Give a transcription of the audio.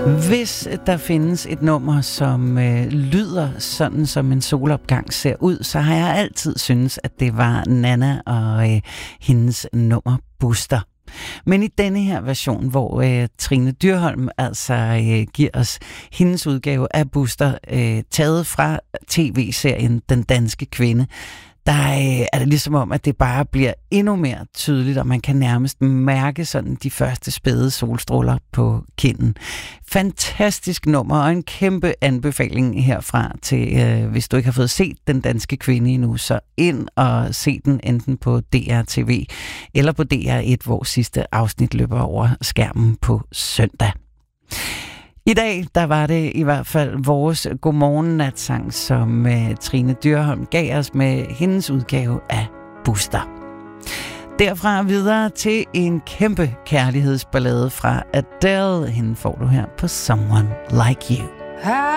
Hvis der findes et nummer, som lyder sådan, som en solopgang ser ud, så har jeg altid syntes, at det var Nanna og hendes nummer Buster. Men i denne her version, hvor Trine Dyrholm altså giver os hendes udgave af Buster, taget fra tv-serien Den Danske Kvinde, der er det ligesom om, at det bare bliver endnu mere tydeligt, og man kan nærmest mærke sådan de første spæde solstråler på kinden. Fantastisk nummer, og en kæmpe anbefaling herfra til, hvis du ikke har fået set Den Danske Kvinde endnu, så ind og se den enten på DR-TV eller på DR1, hvor sidste afsnit løber over skærmen på søndag. I dag, der var det i hvert fald vores godmorgen-natsang, som Trine Dyrholm gav os med hendes udgave af Buster. Derfra videre til en kæmpe kærlighedsballade fra Adele. Hende får du her på Someone Like You.